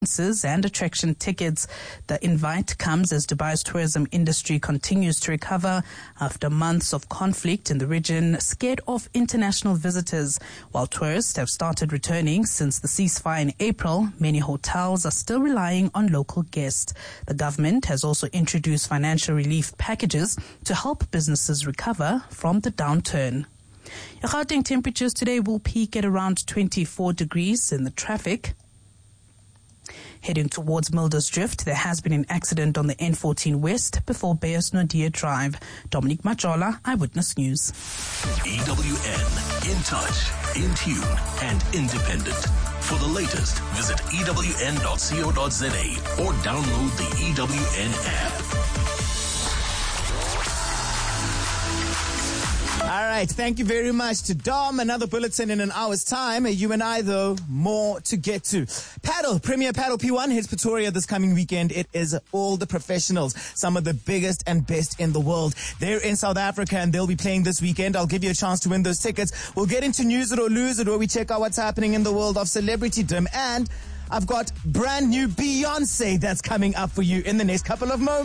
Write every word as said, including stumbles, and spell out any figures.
and attraction tickets. The invite comes as Dubai's tourism industry continues to recover after months of conflict in the region, scared off international visitors. While tourists have started returning since the ceasefire in April, many hotels are still relying on local guests. The government has also introduced financial relief packages to help businesses recover from the downturn. Gauteng temperatures today will peak at around twenty-four degrees in the traffic. Heading towards Mildersdrift, there has been an accident on the N fourteen West before Beyers Naudé Drive. Dominic Majola, Eyewitness News. E W N, in touch, in tune, and independent. For the latest, visit E W N dot co dot za or download the E W N app. All right, thank you very much to Dom. Another bulletin in an hour's time. You and I, though, more to get to. Paddle, Premier Paddle P one hits Pretoria this coming weekend. It is all the professionals, some of the biggest and best in the world. They're in South Africa and they'll be playing this weekend. I'll give you a chance to win those tickets. We'll get into News It or Lose It, where we check out what's happening in the world of celebritydom. And I've got brand new Beyonce that's coming up for you in the next couple of moments.